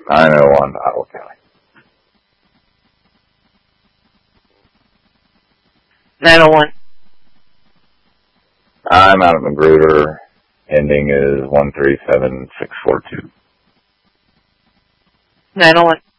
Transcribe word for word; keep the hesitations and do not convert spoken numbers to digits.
nine oh one, Ottawa County. nine oh one. I'm out of Magruder. Ending is one three seven six four two. nine oh one.